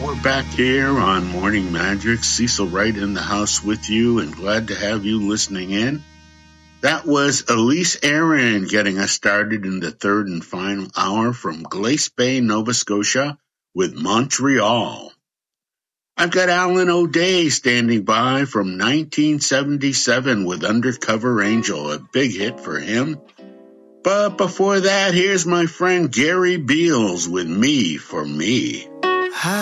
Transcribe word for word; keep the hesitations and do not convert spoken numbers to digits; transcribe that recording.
We're back here on Morning Magic. Cecil Wright in the house with you, and glad to have you listening in. That was Elise Aaron getting us started in the third and final hour from Glace Bay, Nova Scotia with Montreal. I've got Alan O'Day standing by from nineteen seventy-seven with Undercover Angel, a big hit for him. But before that, here's my friend Gary Beals with Me for Me.